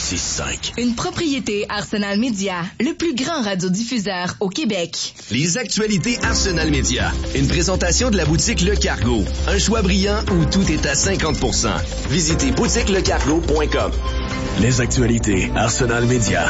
106.5. Une propriété Arsenal Media, le plus grand radiodiffuseur au Québec. Les actualités Arsenal Media. Une présentation de la boutique Le Cargo. Un choix brillant où tout est à 50%. Visitez boutiquelecargo.com. Les actualités Arsenal Media.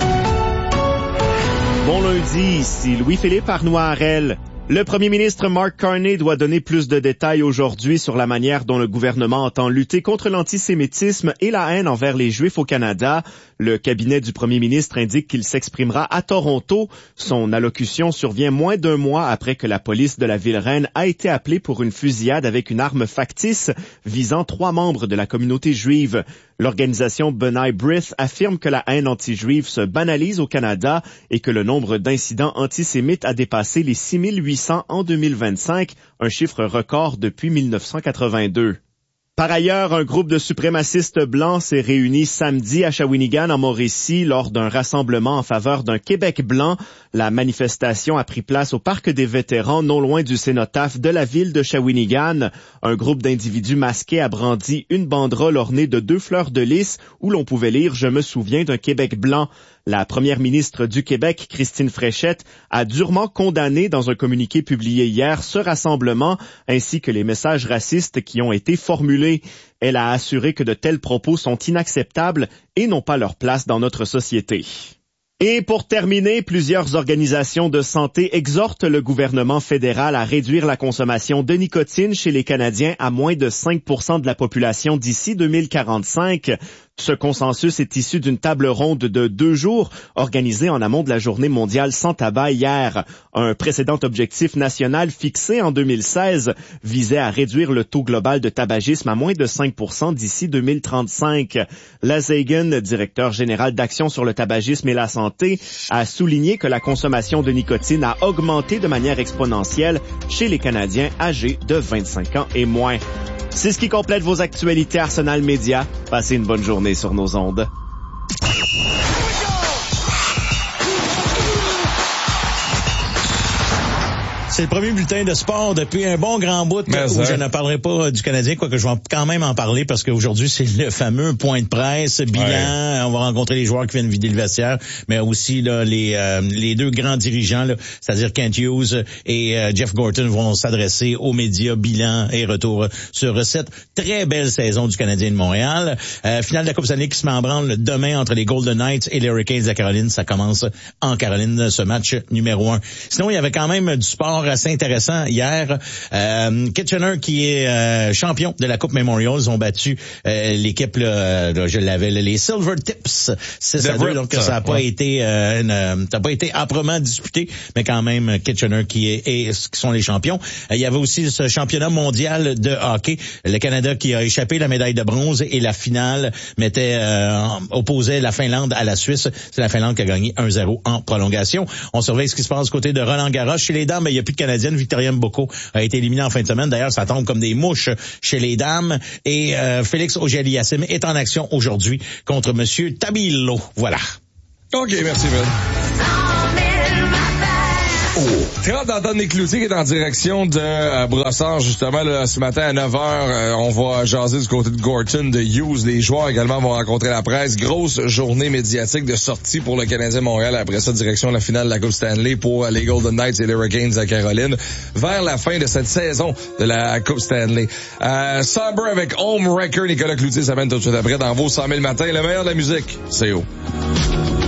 Bon lundi, ici Louis-Philippe Arnois-Harel. Le premier ministre Mark Carney doit donner plus de détails aujourd'hui sur la manière dont le gouvernement entend lutter contre l'antisémitisme et la haine envers les Juifs au Canada. Le cabinet du premier ministre indique qu'il s'exprimera à Toronto. Son allocution survient moins d'un mois après que la police de la ville-reine a été appelée pour une fusillade avec une arme factice visant 3 membres de la communauté juive. L'organisation B'nai B'rith affirme que la haine anti-juive se banalise au Canada et que le nombre d'incidents antisémites a dépassé les 6800 en 2025, un chiffre record depuis 1982. Par ailleurs, un groupe de suprémacistes blancs s'est réuni samedi à Shawinigan, en Mauricie, lors d'un rassemblement en faveur d'un Québec blanc. La manifestation a pris place au Parc des vétérans, non loin du cénotaphe de la ville de Shawinigan. Un groupe d'individus masqués a brandi une banderole ornée de 2 fleurs de lys où l'on pouvait lire « Je me souviens d'un Québec blanc ». La première ministre du Québec, Christine Fréchette, a durement condamné dans un communiqué publié hier ce rassemblement ainsi que les messages racistes qui ont été formulés. Elle a assuré que de tels propos sont inacceptables et n'ont pas leur place dans notre société. Et pour terminer, plusieurs organisations de santé exhortent le gouvernement fédéral à réduire la consommation de nicotine chez les Canadiens à moins de 5% de la population d'ici 2045. Ce consensus est issu d'une table ronde de 2 jours organisée en amont de la Journée mondiale sans tabac hier. Un précédent objectif national fixé en 2016 visait à réduire le taux global de tabagisme à moins de 5% d'ici 2035. Les Hagen, directeur général d'Action sur le tabagisme et la santé, a souligné que la consommation de nicotine a augmenté de manière exponentielle chez les Canadiens âgés de 25 ans et moins. C'est ce qui complète vos actualités Arsenal Media. Passez une bonne journée sur nos ondes. C'est le premier bulletin de sport depuis un bon grand bout où je ne parlerai pas du Canadien, quoique je vais quand même en parler parce qu'aujourd'hui, c'est le fameux point de presse, bilan. Ouais. On va rencontrer les joueurs qui viennent vider le vestiaire, mais aussi là, les 2 grands dirigeants, là, c'est-à-dire Kent Hughes et Jeff Gorton vont s'adresser aux médias, bilan et retour sur cette très belle saison du Canadien de Montréal. Finale de la Coupe Stanley qui se met en branle demain entre les Golden Knights et les Hurricanes de la Caroline. Ça commence en Caroline, ce match numéro 1. Sinon, il y avait quand même du sport assez intéressant hier. Kitchener qui est champion de la Coupe Memorial, ils ont battu l'équipe je l'avais les Silver Tips 6-2, donc ça n'a pas été âprement disputé, mais quand même Kitchener qui sont les champions. Il y avait aussi ce championnat mondial de hockey, le Canada qui a échappé la médaille de bronze et la finale opposait la Finlande à la Suisse. C'est la Finlande qui a gagné 1-0 en prolongation. On surveille ce qui se passe du côté de Roland-Garros. Chez les dames, il n'y a plus de Canadienne. Victoria Mboko a été éliminée en fin de semaine. D'ailleurs, ça tombe comme des mouches chez les dames. Et Félix Auger-Aliassime est en action aujourd'hui contre Monsieur Tabilo. Voilà. OK, merci, Ben. Très hâte d'entendre Nick Cloutier qui est en direction de Brossard, justement, là, ce matin à 9h. On va jaser du côté de Gorton, de Hughes. Les joueurs également vont rencontrer la presse. Grosse journée médiatique de sortie pour le Canadien Montréal. Après ça, direction la finale de la Coupe Stanley pour les Golden Knights et les Hurricanes à Caroline. Vers la fin de cette saison de la Coupe Stanley. Somber avec Homewrecker. Nicolas Cloutier s'amène tout de suite après dans vos 100 000 matins. Le meilleur de la musique, c'est où?